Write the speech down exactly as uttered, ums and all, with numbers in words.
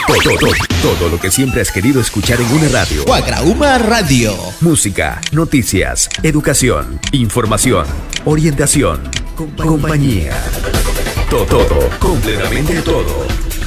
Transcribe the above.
Todo, todo, todo lo que siempre has querido escuchar en una radio. Guagrauma Radio. Música, noticias, educación, información, orientación, compañía. Todo, todo, completamente todo.